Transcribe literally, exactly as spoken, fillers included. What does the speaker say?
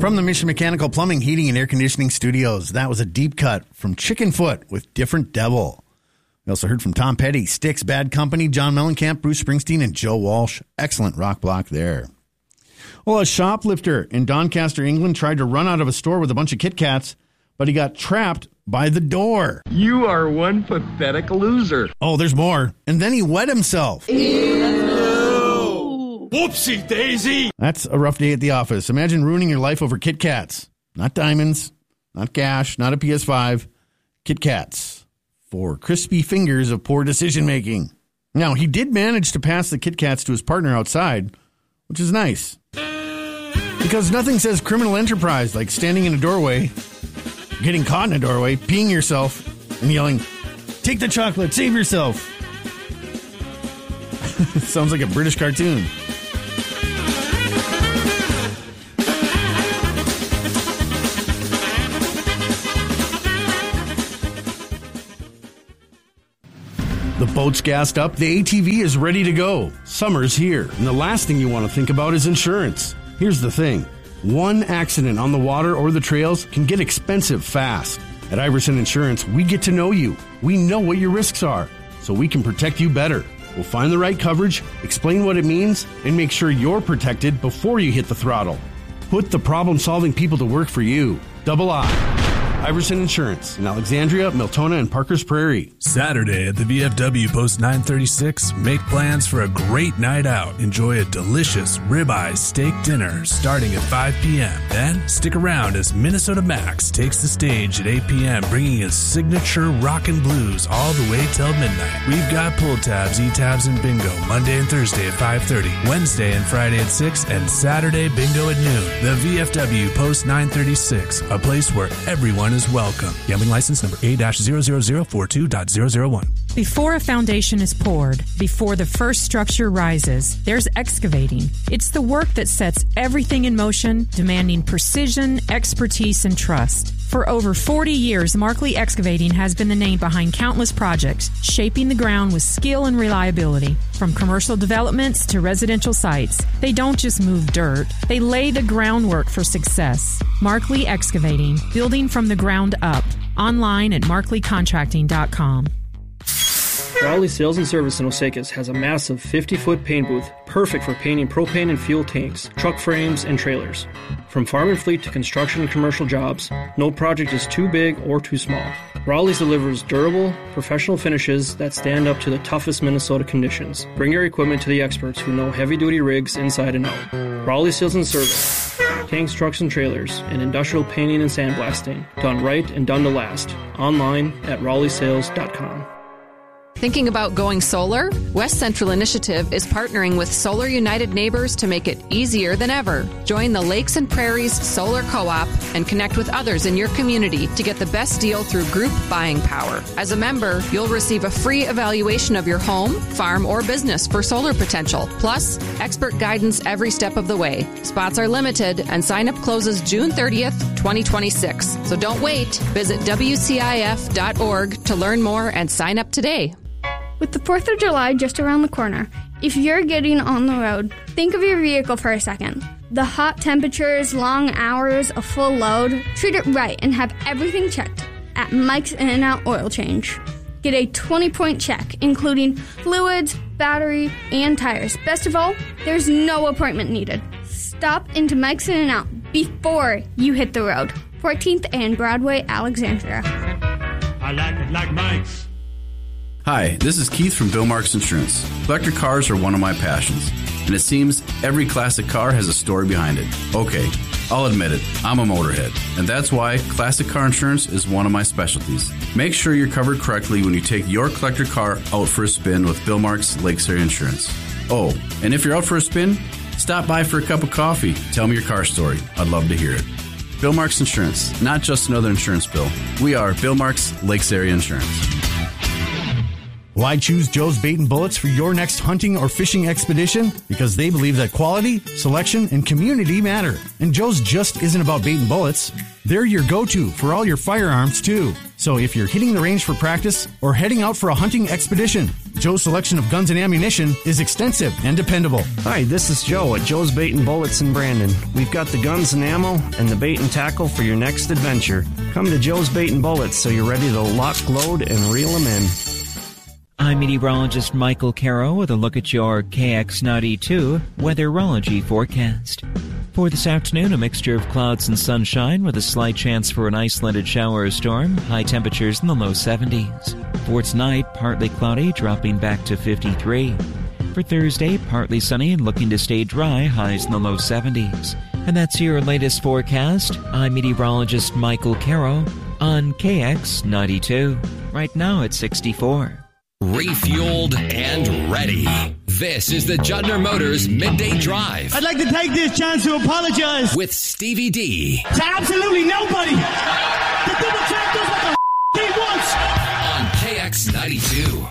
From the Mission Mechanical Plumbing, Heating, and Air Conditioning Studios, that was a deep cut from Chicken Foot with Different Devil. We also heard from Tom Petty, Styx, Bad Company, John Mellencamp, Bruce Springsteen, and Joe Walsh. Excellent rock block there. Well, a shoplifter in Doncaster, England, tried to run out of a store with a bunch of Kit Kats, but he got trapped by the door. You are one pathetic loser. Oh, there's more. And then he wet himself. Whoopsie daisy. That's a rough day at the office. Imagine ruining your life over Kit Kats. Not diamonds, not cash, not a P S five. Kit Kats for crispy fingers of poor decision making. Now, he did manage to pass the Kit Kats to his partner outside, which is nice. Because nothing says criminal enterprise like standing in a doorway, getting caught in a doorway, peeing yourself, and yelling, "Take the chocolate, save yourself." Sounds like a British cartoon. The boat's gassed up, the A T V is ready to go. Summer's here, and the last thing you want to think about is insurance. Here's the thing. One accident on the water or the trails can get expensive fast. At Iverson Insurance, we get to know you. We know what your risks are, so we can protect you better. We'll find the right coverage, explain what it means, and make sure you're protected before you hit the throttle. Put the problem-solving people to work for you. Double I. Iverson Insurance in Alexandria, Miltona, and Parker's Prairie. Saturday at the V F W Post nine thirty-six, make plans for a great night out. Enjoy a delicious ribeye steak dinner starting at five p.m. Then stick around as Minnesota Max takes the stage at eight p.m., bringing his signature rockin' blues all the way till midnight. We've got pull tabs, e-tabs, and bingo Monday and Thursday at five thirty, Wednesday and Friday at six, and Saturday bingo at noon. The V F W Post nine thirty-six, a place where everyone is welcome. Gambling license number A zero zero zero four two dot zero zero one. Before a foundation is poured, before the first structure rises, there's excavating. It's the work that sets everything in motion, demanding precision, expertise, and trust. For over forty years, Markley Excavating has been the name behind countless projects, shaping the ground with skill and reliability. From commercial developments to residential sites, they don't just move dirt, they lay the groundwork for success. Markley Excavating, building from the ground up. Online at markley contracting dot com. Rowley Sales and Service in Osakis has a massive fifty-foot paint booth, perfect for painting propane and fuel tanks, truck frames, and trailers. From farm and fleet to construction and commercial jobs, no project is too big or too small. Rowley's delivers durable, professional finishes that stand up to the toughest Minnesota conditions. Bring your equipment to the experts who know heavy-duty rigs inside and out. Rowley Sales and Service. Tanks, trucks, and trailers, and industrial painting and sandblasting. Done right and done to last. Online at rowley sales dot com. Thinking about going solar? West Central Initiative is partnering with Solar United Neighbors to make it easier than ever. Join the Lakes and Prairies Solar Co-op and connect with others in your community to get the best deal through group buying power. As a member, you'll receive a free evaluation of your home, farm, or business for solar potential, plus expert guidance every step of the way. Spots are limited and sign-up closes June thirtieth, twenty twenty-six. So don't wait. Visit W C I F dot org to learn more and sign up today. With the fourth of July just around the corner, if you're getting on the road, think of your vehicle for a second. The hot temperatures, long hours, a full load, treat it right and have everything checked at Mike's In-N-Out Oil Change. Get a twenty-point check, including fluids, battery, and tires. Best of all, there's no appointment needed. Stop into Mike's In-N-Out before you hit the road. fourteenth and Broadway, Alexandria. I like it like Mike's. Hi, this is Keith from Bill Marks Insurance. Collector cars are one of my passions, and it seems every classic car has a story behind it. Okay, I'll admit it, I'm a motorhead, and that's why classic car insurance is one of my specialties. Make sure you're covered correctly when you take your collector car out for a spin with Bill Marks Lakes Area Insurance. Oh, and if you're out for a spin, stop by for a cup of coffee. Tell me your car story. I'd love to hear it. Bill Marks Insurance, not just another insurance bill. We are Bill Marks Lakes Area Insurance. Why choose Joe's Bait and Bullets for your next hunting or fishing expedition? Because they believe that quality, selection, and community matter. And Joe's just isn't about bait and bullets. They're your go-to for all your firearms, too. So if you're hitting the range for practice or heading out for a hunting expedition, Joe's selection of guns and ammunition is extensive and dependable. Hi, this is Joe at Joe's Bait and Bullets in Brandon. We've got the guns and ammo and the bait and tackle for your next adventure. Come to Joe's Bait and Bullets so you're ready to lock, load, and reel them in. I'm meteorologist Michael Caro with a look at your K X ninety-two weatherology forecast. For this afternoon, a mixture of clouds and sunshine with a slight chance for an isolated shower or storm, high temperatures in the low seventies. For tonight, partly cloudy, dropping back to fifty-three. For Thursday, partly sunny and looking to stay dry, highs in the low seventies. And that's your latest forecast. I'm meteorologist Michael Caro on K X ninety-two. Right now it's sixty-four. Refueled and ready. This is the Judner Motors Midday Drive. I'd like to take this chance to apologize with Stevie D. To absolutely nobody. The double champ does what the f- he wants. On K X ninety-two.